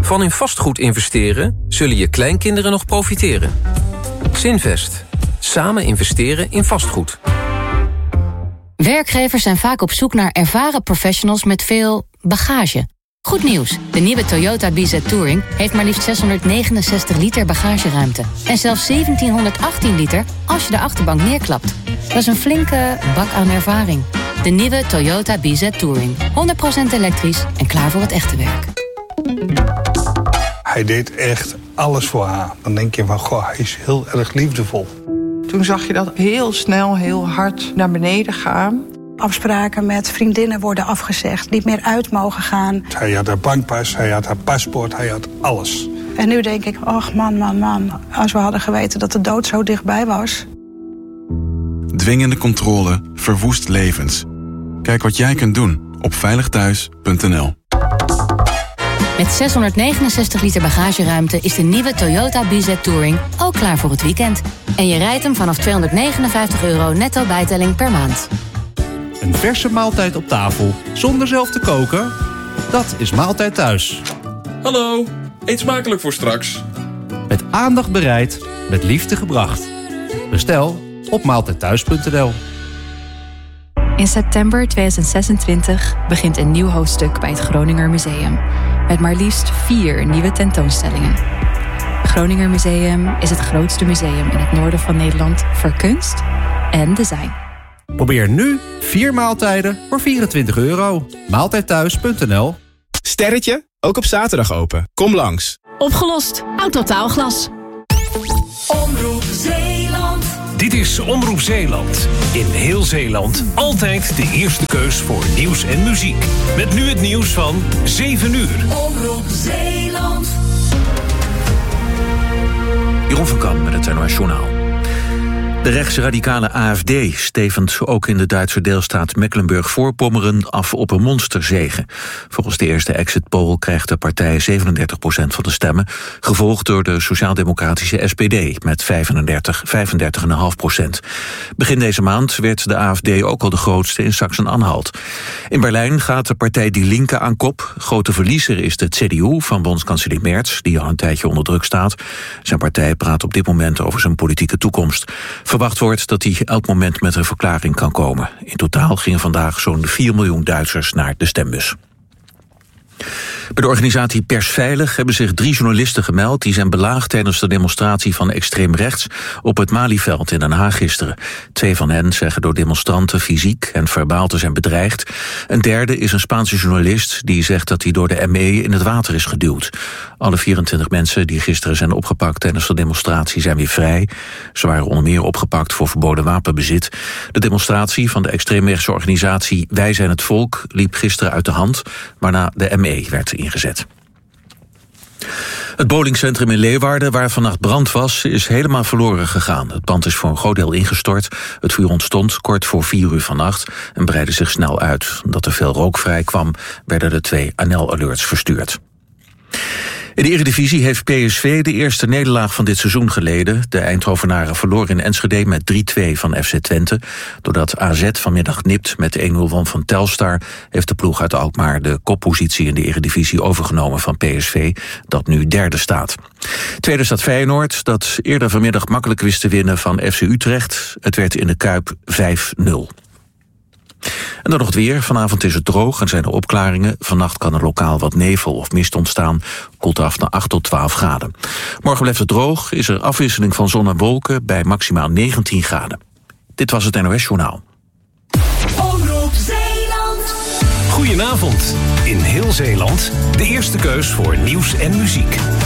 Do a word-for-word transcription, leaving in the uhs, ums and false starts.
Van in vastgoed investeren zullen je kleinkinderen nog profiteren. Zinvest. Samen investeren in vastgoed. Werkgevers zijn vaak op zoek naar ervaren professionals met veel bagage. Goed nieuws, de nieuwe Toyota B Z Touring heeft maar liefst zeshonderdnegenenzestig liter bagageruimte. En zelfs zeventienhonderdachttien liter als je de achterbank neerklapt. Dat is een flinke bak aan ervaring. De nieuwe Toyota B Z Touring. honderd procent elektrisch en klaar voor het echte werk. Hij deed echt alles voor haar. Dan denk je van, goh, hij is heel erg liefdevol. Toen zag je dat heel snel, heel hard naar beneden gaan. Afspraken met vriendinnen worden afgezegd, niet meer uit mogen gaan. Hij had haar bankpas, hij had haar paspoort, hij had alles. En nu denk ik, och man, man, man, als we hadden geweten dat de dood zo dichtbij was. Dwingende controle verwoest levens. Kijk wat jij kunt doen op veilig thuis punt n l. Met zeshonderdnegenenzestig liter bagageruimte is de nieuwe Toyota B Z Touring ook klaar voor het weekend. En je rijdt hem vanaf tweehonderdnegenenvijftig euro netto bijtelling per maand. Een verse maaltijd op tafel, zonder zelf te koken? Dat is Maaltijd Thuis. Hallo, eet smakelijk voor straks. Met aandacht bereid, met liefde gebracht. Bestel op maaltijd thuis punt n l. In september tweeduizend zesentwintig begint een nieuw hoofdstuk bij het Groninger Museum. Met maar liefst vier nieuwe tentoonstellingen. Het Groninger Museum is het grootste museum in het noorden van Nederland voor kunst en design. Probeer nu vier maaltijden voor vierentwintig euro. maaltijd thuis punt n l. Sterretje, ook op zaterdag open. Kom langs. Opgelost. Autotaalglas. Omroep Zeeland. Dit is Omroep Zeeland. In heel Zeeland altijd de eerste keus voor nieuws en muziek. Met nu het nieuws van zeven uur. Omroep Zeeland. Jeroen van Kamp met het N O S Journaal. De rechtsradicale A F D stevend ook in de Duitse deelstaat Mecklenburg-Voorpommeren af op een monsterzege. Volgens de eerste exit poll krijgt de partij zevenendertig procent van de stemmen, gevolgd door de sociaal-democratische S P D met vijfendertig, vijfendertig komma vijf procent. Begin deze maand werd de A F D ook al de grootste in Sachsen-Anhalt. In Berlijn gaat de partij Die Linke aan kop. Grote verliezer is de C D U van bondskanselier Merz, die al een tijdje onder druk staat. Zijn partij praat op dit moment over zijn politieke toekomst. Verwacht wordt dat hij elk moment met een verklaring kan komen. In totaal gingen vandaag zo'n vier miljoen Duitsers naar de stembus. Bij de organisatie Persveilig hebben zich drie journalisten gemeld die zijn belaagd tijdens de demonstratie van extreem rechts op het Malieveld in Den Haag gisteren. Twee van hen zeggen door demonstranten fysiek en verbaal te zijn bedreigd. Een derde is een Spaanse journalist die zegt dat hij door de M E in het water is geduwd. Alle vierentwintig mensen die gisteren zijn opgepakt tijdens de demonstratie zijn weer vrij. Ze waren onder meer opgepakt voor verboden wapenbezit. De demonstratie van de extreemrechtse organisatie Wij zijn het Volk liep gisteren uit de hand, waarna de M E werd ingezet. Het bowlingcentrum in Leeuwarden, waar vannacht brand was, is helemaal verloren gegaan. Het pand is voor een groot deel ingestort. Het vuur ontstond kort voor vier uur vannacht en breidde zich snel uit. Omdat er veel rook vrij kwam, werden de twee A N L alerts verstuurd. In de Eredivisie heeft P S V de eerste nederlaag van dit seizoen geleden. De Eindhovenaren verloren in Enschede met drie twee van F C Twente. Doordat A Z vanmiddag nipt met één nul won van Telstar, heeft de ploeg uit Alkmaar de koppositie in de Eredivisie overgenomen van P S V, dat nu derde staat. Tweede staat Feyenoord, dat eerder vanmiddag makkelijk wist te winnen van F C Utrecht. Het werd in de Kuip vijf nul. En dan nog het weer. Vanavond is het droog en zijn er opklaringen. Vannacht kan er lokaal wat nevel of mist ontstaan. Koelt af naar acht tot twaalf graden. Morgen blijft het droog. Is er afwisseling van zon en wolken bij maximaal negentien graden. Dit was het N O S Journaal. Omroep Zeeland. Goedenavond. In heel Zeeland de eerste keus voor nieuws en muziek.